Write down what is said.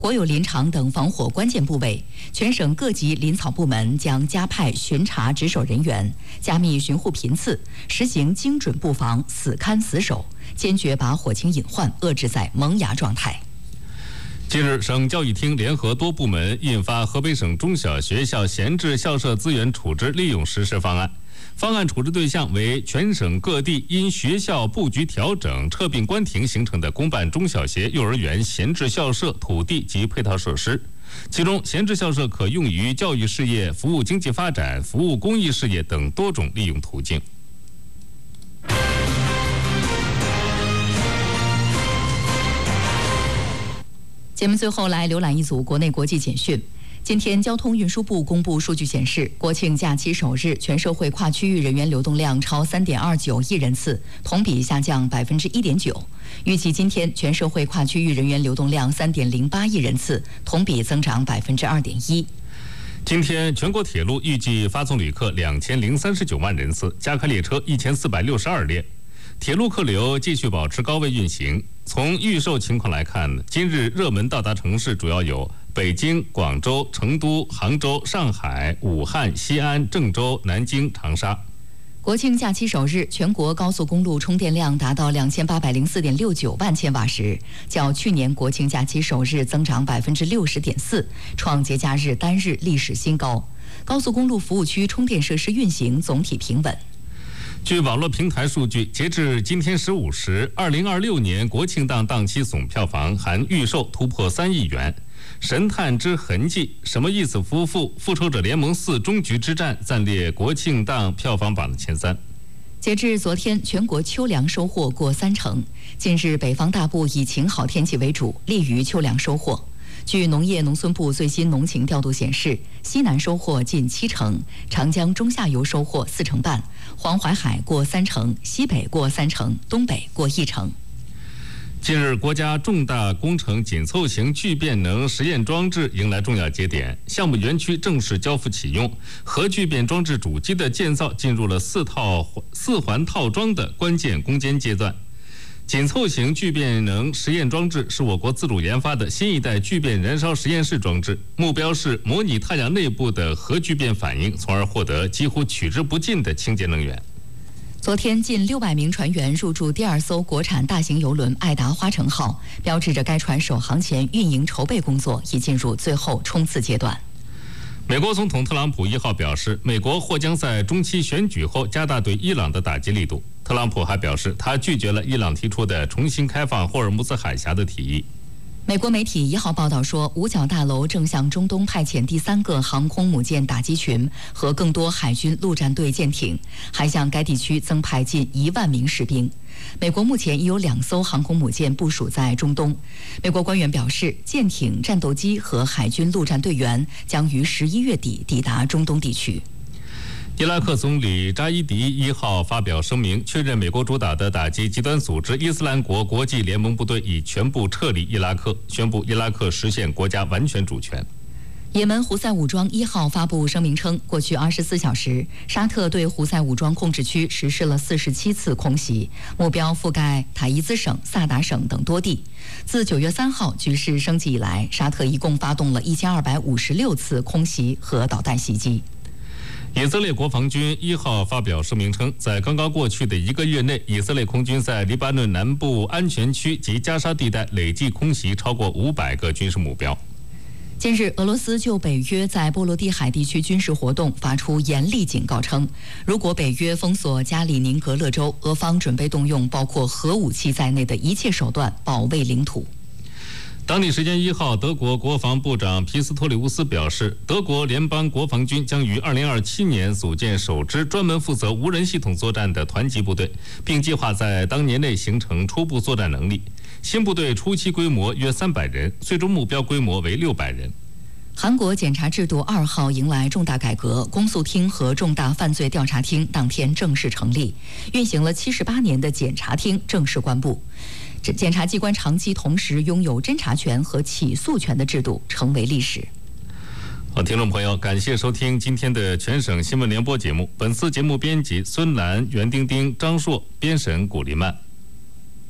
国有林场等防火关键部位，全省各级林草部门将加派巡查值守人员，加密巡护频次，实行精准布防、死看死守，坚决把火情隐患遏制在萌芽状态。 近日，省教育厅联合多部门印发河北省中小学校闲置校舍资源处置利用实施方案。方案处置对象为全省各地因学校布局调整、撤并关停形成的公办中小学、幼儿园闲置校舍、土地及配套设施。其中，闲置校舍可用于教育事业、服务经济发展、服务公益事业等多种利用途径。 节目最后来浏览一组国内国际简讯。今天，交通运输部公布数据显示，国庆假期首日，全社会跨区域人员流动量超3.29亿人次，同比下降1.9%。预计今天全社会跨区域人员流动量3.08亿人次，同比增长2.1%。 今天，全国铁路预计发送旅客2039万人次，加开列车1462列。铁路客流继续保持高位运行。从预售情况来看，今日热门到达城市主要有北京、广州、成都、杭州、上海、武汉、西安、郑州、南京、长沙。 国庆假期首日，全国高速公路充电量达到2804.69万千瓦时，较去年国庆假期首日增长60.4%，创节假日单日历史新高。高速公路服务区充电设施运行总体平稳。 据网络平台数据，截至今天15时，2026年国庆档档期总票房含预售突破3亿元。神探之痕迹、什么意思夫妇、复仇者联盟4终局之战暂列国庆档票房榜的前3。 截至昨天，全国秋粮收获过30%。近日，北方大部以晴好天气为主，利于秋粮收获。据农业农村部最新农情调度显示，西南收获近70%，长江中下游收获4成半，黄淮海过3成，西北过3成，东北过1成。 近日，国家重大工程紧凑型聚变能实验装置迎来重要节点，项目园区正式交付启用，核聚变装置主机的建造进入了四环套装的关键攻坚阶段。紧凑型聚变能实验装置是我国自主研发的新一代聚变燃烧实验室装置，目标是模拟太阳内部的核聚变反应，从而获得几乎取之不尽的清洁能源。 昨天，近600名船员入驻第2艘国产大型邮轮爱达花城号，标志着该船首航前运营筹备工作已进入最后冲刺阶段。 美国总统特朗普1号表示，美国或将在中期选举后加大对伊朗的打击力度。特朗普还表示，他拒绝了伊朗提出的重新开放霍尔木兹海峡的提议。 美国媒体1号报道说，五角大楼正向中东派遣第3个航空母舰打击群和更多海军陆战队舰艇，还向该地区增派近1万名士兵。美国目前已有2艘航空母舰部署在中东。美国官员表示，舰艇、战斗机和海军陆战队员将于11月底抵达中东地区。 伊拉克总理扎伊迪1号发表声明，确认美国主导的打击极端组织伊斯兰国国际联盟部队已全部撤离伊拉克，宣布伊拉克实现国家完全主权。 也门胡塞武装1号发布声明称，过去24小时，沙特对胡塞武装控制区实施了47次空袭，目标覆盖塔伊兹省、萨达省等多地。自9月3号局势升级以来，沙特一共发动了1256次空袭和导弹袭击。 以色列国防军1号发表声明称，在刚刚过去的1个月内，以色列空军在黎巴嫩南部安全区及加沙地带累计空袭超过500个军事目标。 近日，俄罗斯就北约在波罗的海地区军事活动发出严厉警告称，如果北约封锁加里宁格勒州，俄方准备动用包括核武器在内的一切手段保卫领土。 当地时间1号，德国国防部长皮斯托里乌斯表示，德国联邦国防军将于2027年组建首支专门负责无人系统作战的团级部队，并计划在当年内形成初步作战能力。新部队初期规模约300人，最终目标规模为600人。 韩国检察制度2号迎来重大改革，公诉厅和重大犯罪调查厅当天正式成立，运行了78年的检察厅正式关闭。检察机关长期同时拥有侦查权和起诉权的制度成为历史。 好，听众朋友，感谢收听今天的全省新闻联播节目。本次节目编辑孙兰、袁丁丁、张硕，编审古丽曼。